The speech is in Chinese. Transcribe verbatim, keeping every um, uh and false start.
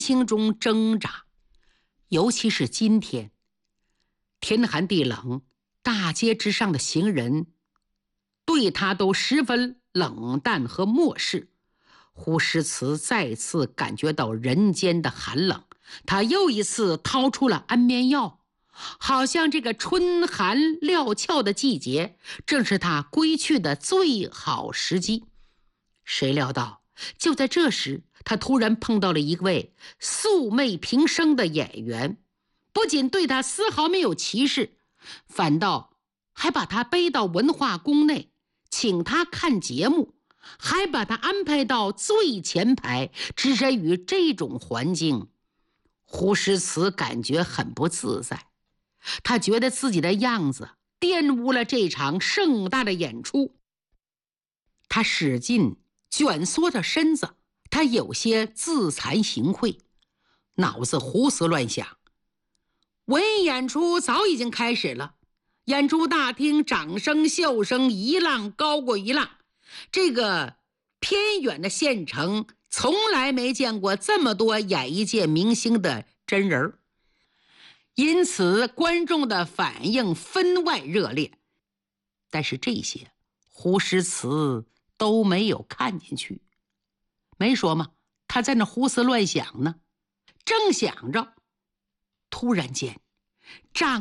心中挣扎。尤其是今天，天寒地冷，大街之上的行人对他都十分冷淡和漠视。胡诗词再次感觉到人间的寒冷，他又一次掏出了安眠药，好像这个春寒料峭的季节正是他归去的最好时机。谁料到就在这时，他突然碰到了一位素昧平生的演员，不仅对他丝毫没有歧视，反倒还把他背到文化宫内，请他看节目，还把他安排到最前排。置身于这种环境，胡诗词感觉很不自在，他觉得自己的样子玷污了这场盛大的演出。他使劲蜷缩着身子，他有些自惭形秽，脑子胡思乱想。文艺演出早已经开始了，演出大厅掌声笑声一浪高过一浪，这个偏远的县城从来没见过这么多演艺界明星的真人，因此观众的反应分外热烈。但是这些胡诗词都没有看进去。没说吗？他在那胡思乱想呢。正想着，突然间，掌